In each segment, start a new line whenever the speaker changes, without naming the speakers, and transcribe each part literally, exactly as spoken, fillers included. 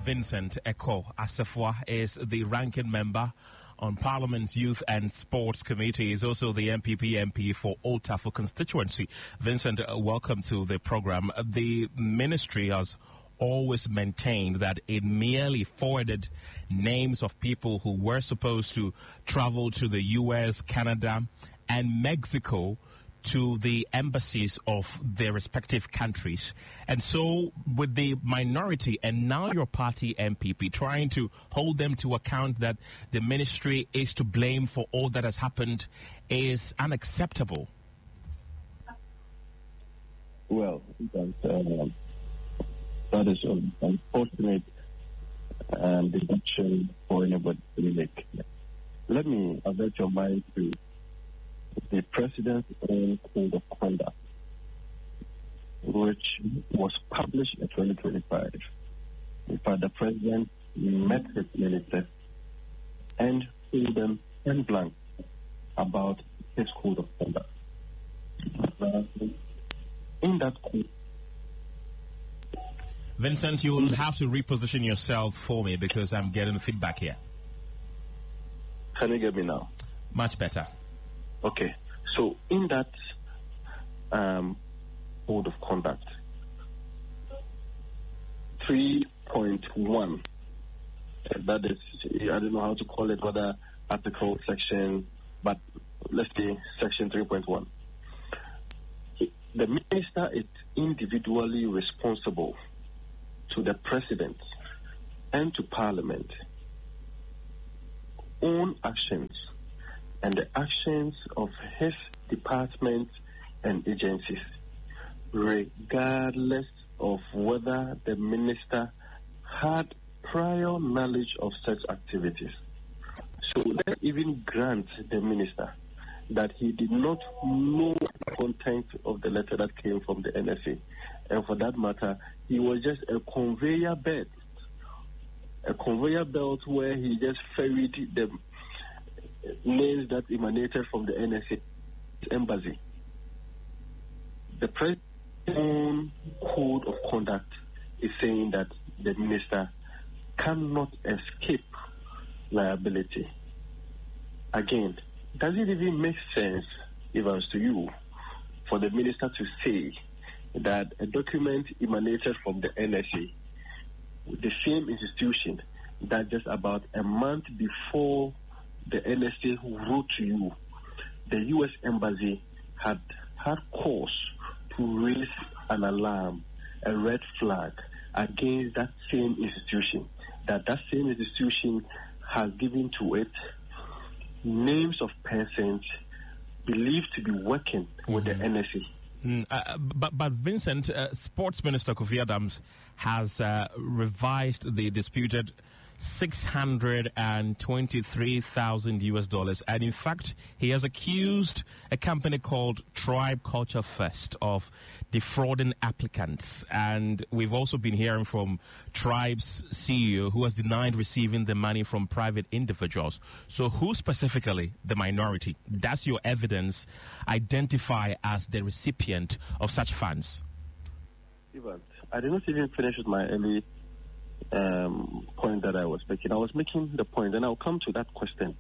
Vincent Eko Asefwa is the ranking member on Parliament's Youth and Sports Committee. He's also the M P P M P for Old Trafford constituency. Vincent, uh, welcome to the program. Uh, the ministry has always maintained that it merely forwarded names of people who were supposed to travel to the U S, Canada, and Mexico to the embassies of their respective countries. And so with the minority and now your party M P P trying to hold them to account that the ministry is to blame for all that has happened is unacceptable.
Well, that, uh, that is an unfortunate um, deduction for anybody to make. Let me avert your mind to the President's own Code of Conduct, which was published in twenty twenty-five. In fact, the President met his ministers and told them en blanc about his Code of Conduct. In that code,
Vincent, you will have to reposition yourself for me because I'm getting feedback here.
Can you get me now?
Much better.
Okay, so in that um, Code of Conduct, three point one, that is, I don't know how to call it, whether article, section, but let's say section three point one. The minister is individually responsible to the President and to Parliament own actions and the actions of his departments and agencies, regardless of whether the minister had prior knowledge of such activities. So let's even grant the minister that he did not know the content of the letter that came from the N S A. And for that matter, he was just a conveyor belt, a conveyor belt where he just ferried the names that emanated from the N S A embassy. The President's own Code of Conduct is saying that the minister cannot escape liability. Again, does it even make sense, Evans, to you, for the minister to say that a document emanated from the N S A, the same institution, that just about a month before the N S A wrote to you, the U S Embassy had had cause to raise an alarm, a red flag against that same institution, that that same institution has given to it names of persons believed to be working mm-hmm. with the N S A.
Mm, uh, but, but Vincent, uh, Sports Minister Kofi Adams has uh, revised the disputed six hundred twenty-three thousand U S dollars. And in fact, he has accused a company called Tribe Culture Fest of defrauding applicants. And we've also been hearing from Tribe's C E O who has denied receiving the money from private individuals. So who specifically, the minority, does your evidence identify as the recipient of such funds?
Ivan, I did not even finish with my early Um, point that I was making. I was making the point, and I'll come to that question.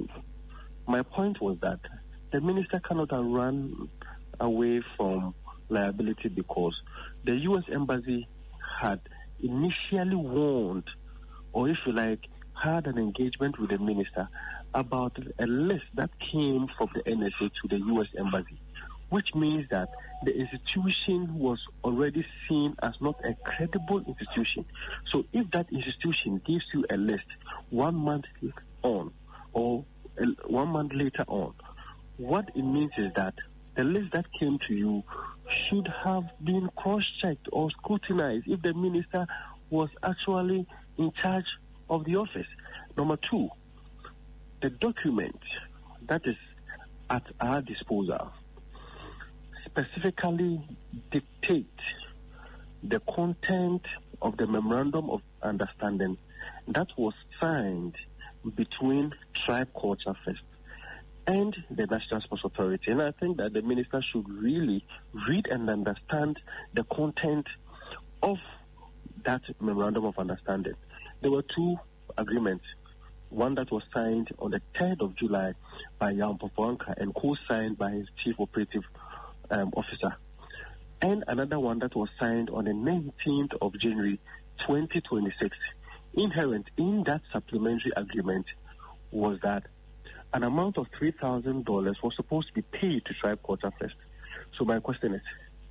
My point was that the minister cannot run away from liability because the U S Embassy had initially warned, or if you like, had an engagement with the minister about a list that came from the N S A to the U S Embassy, which means that the institution was already seen as not a credible institution. So if that institution gives you a list one month on or one month later on, what it means is that the list that came to you should have been cross-checked or scrutinized if the minister was actually in charge of the office. Number two, the document that is at our disposal specifically dictate the content of the memorandum of understanding that was signed between Tribe Culture Fest and the National Sports Authority. And I think that the minister should really read and understand the content of that memorandum of understanding. there were two agreements. One that was signed on the third of July by Jan Popoanka and co-signed by his chief operative um, officer. And another one that was signed on the nineteenth of January twenty twenty-six. Inherent in that supplementary agreement was that an amount of three thousand dollars was supposed to be paid to Tribe Culture Fest. So my question is,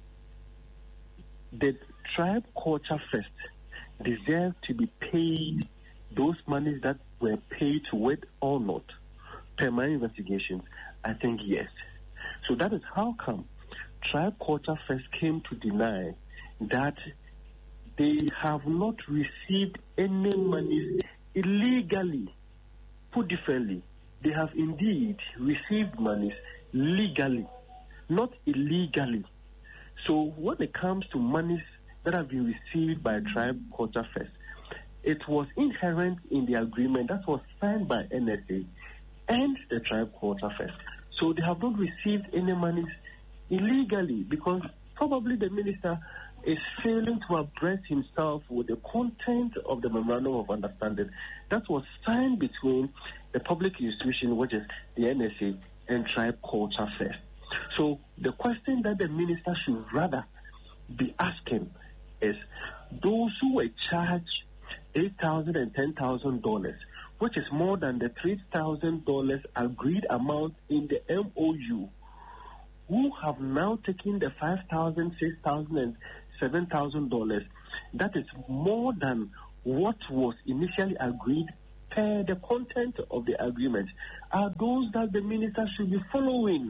did Tribe Culture Fest deserve to be paid those monies that were paid to it or not? Per my investigations, I think yes. So that is how come Tribe Culture Fest came to deny that they have not received any money illegally. Put differently, they have indeed received monies legally, not illegally. So when it comes to monies that have been received by Tribe Culture Fest, it was inherent in the agreement that was signed by N S A and the Tribe Culture Fest. So they have not received any monies illegally because probably the minister is failing to abreast himself with the content of the Memorandum of Understanding that was signed between the public institution, which is the N S A, and Tribe Culture Fest. So the question that the minister should rather be asking is, those who were charged eight thousand dollars and ten thousand dollars, which is more than the three thousand dollars agreed amount in the M O U, who have now taken the five thousand dollars, six thousand dollars, and seven thousand dollars, that is more than what was initially agreed per the content of the agreement, are those that the minister should be following.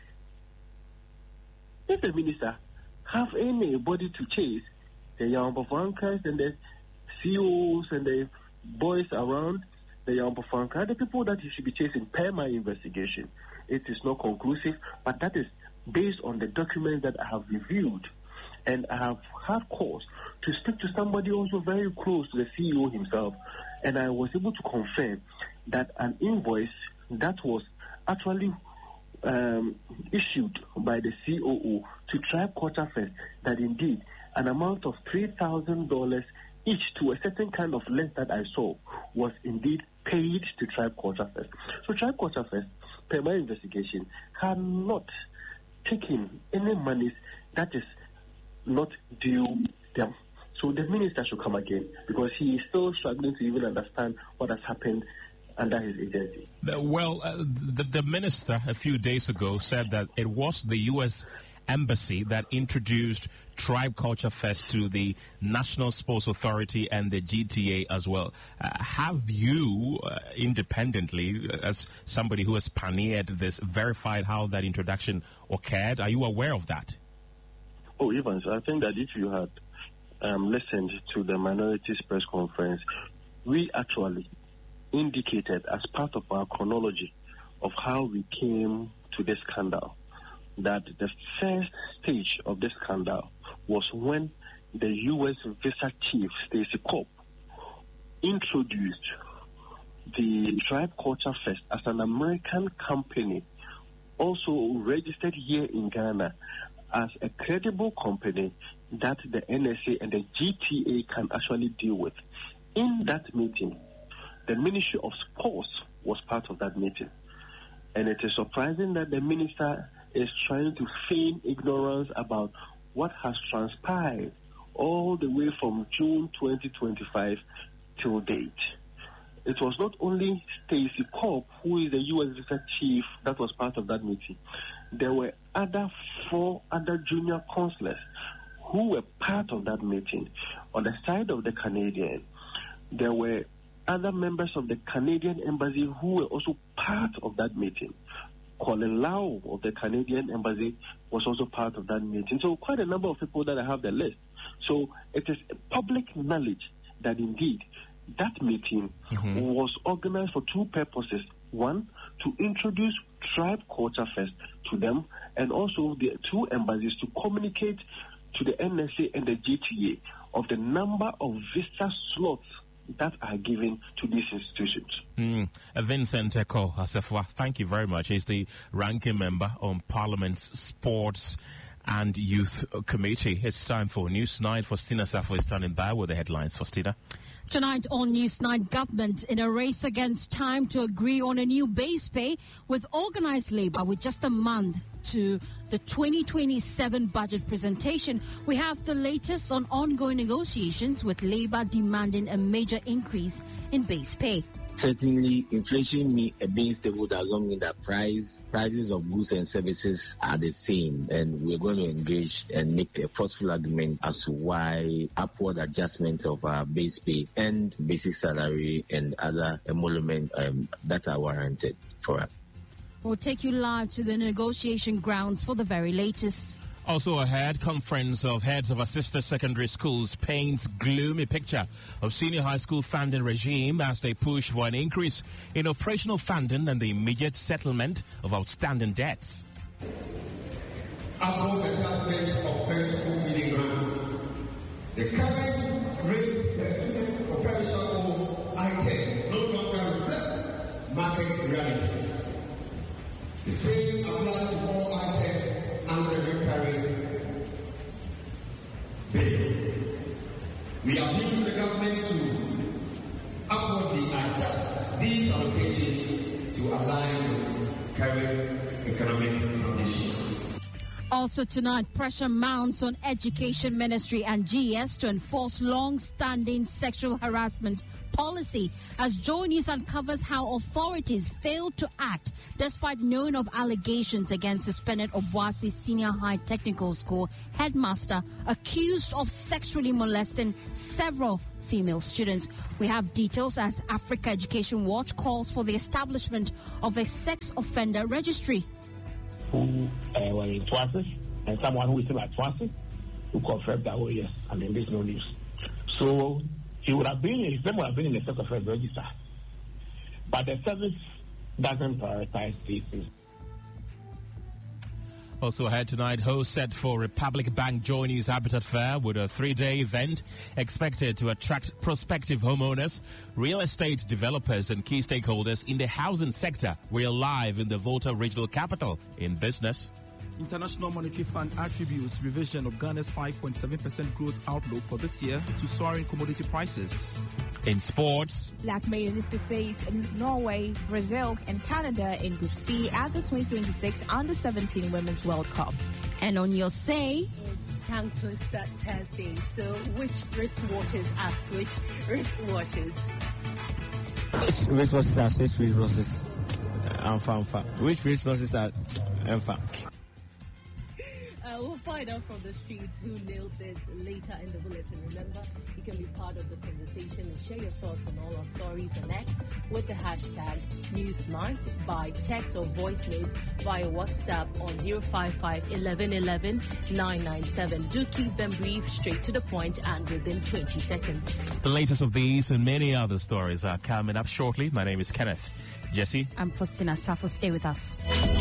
If the minister have anybody to chase, the Jan Popoankas and the C E Os and the boys around the Jan Popoanka, the people that he should be chasing per my investigation. It is not conclusive, but that is based on the documents that I have reviewed. And I have had cause to speak to somebody also very close to the C E O himself, and I was able to confirm that an invoice that was actually um, issued by the C O O to Tribe Culture Fest, that indeed an amount of three thousand dollars each to a certain kind of list that I saw was indeed paid to Tribe Culture Fest. So Tribe Culture Fest, per my investigation, had not taken any monies that is not due them. So the minister should come again, because he is still struggling to even understand what has happened under his agency.
Well, uh, the, the minister a few days ago said that it was the U S Embassy that introduced Tribe Culture Fest to the National Sports Authority and the G T A as well. Uh, have you, uh, independently, as somebody who has pioneered this, verified how that introduction occurred? Are you aware of that?
Oh, Evans, I think that if you had um, listened to the minorities press conference, we actually indicated as part of our chronology of how we came to this scandal that the first stage of this scandal was when the U S visa chief, Stacey Kopp, introduced the Tribe Culture Fest as an American company, also registered here in Ghana, as a credible company that the N S A and the G T A can actually deal with. In that meeting, the Ministry of Sports was part of that meeting. And it is surprising that the minister is trying to feign ignorance about what has transpired all the way from June twenty twenty-five till date. It was not only Stacey Kopp, who is the U S visa chief, that was part of that meeting. There were other four other junior consulars who were part of that meeting. On the side of the Canadian, there were other members of the Canadian Embassy who were also part of that meeting. Colin Lau of the Canadian Embassy was also part of that meeting. So quite a number of people that I have the list. So it is public knowledge that indeed that meeting mm-hmm. was organized for two purposes. One, to introduce Tribe Culture Fest to them, and also the two embassies to communicate to the N S A and the G T A of the number of visa slots that are given to these institutions.
Mm. Vincent Eko Assefuah, thank you very much. He's the ranking member on Parliament's Sports and Youth Committee. It's time for News Night. Faustina Safo is standing by with the headlines. Faustina.
Tonight on News Night, government in a race against time to agree on a new base pay with organised labour with just a month to the twenty twenty-seven budget presentation. We have the latest on ongoing negotiations with labour demanding a major increase in base pay.
Certainly, inflation means a being stable does not mean that price, prices of goods and services are the same. And we're going to engage and make a forceful argument as to why upward adjustments of our base pay and basic salary and other emoluments um, that are warranted for us.
We'll take you live to the negotiation grounds for the very latest.
Also ahead, conference of heads of our sister secondary schools paints gloomy picture of senior high school funding regime as they push for an increase in operational funding and the immediate settlement of outstanding debts.
Above the percent of primary school feeding grants, the current rate per student operational items no longer reflects market realities. The same applies to all items under the current bill. We appeal to the government to upwardly adjust these allocations to align with current economic conditions.
Also tonight, pressure mounts on Education Ministry and G S to enforce long-standing sexual harassment policy as Joy News uncovers how authorities failed to act despite knowing of allegations against suspended Obuasi Senior High Technical School headmaster accused of sexually molesting several female students. We have details as Africa Education Watch calls for the establishment of a sex offender registry.
Who uh, were in Twasis, and someone who is still at Twasis, who confirmed that, oh yes, and then there's no news. So he would have been, his name would have been in the sex offense register. But the service doesn't prioritize these things.
Also ahead tonight, host set for Republic Bank Joy News Habitat Fair with a three-day event expected to attract prospective homeowners, real estate developers and key stakeholders in the housing sector. We're live in the Volta Regional Capital in business.
International Monetary Fund attributes revision of Ghana's five point seven percent growth outlook for this year to soaring commodity prices.
In sports,
Black Maiden is to face Norway, Brazil, and Canada in Group C at the twenty twenty-six Under seventeen Women's World Cup.
And on your say,
it's tongue twister Thursday. So, which wristwatches are switch wristwatches?
Which wristwatches are switch wristwatches? Alpha, alpha. Which wristwatches are alpha?
Uh, we'll find out from the streets who nailed this later in the bulletin. Remember, you can be part of the conversation and share your thoughts on all our stories and X with the hashtag Newsnight by text or voice notes via WhatsApp on zero five five, eleven eleven, nine nine seven. Do keep them brief, straight to the point, and within twenty seconds.
The latest of these and many other stories are coming up shortly. My name is Kenneth. Jesse?
I'm Faustina Safo. Stay with us.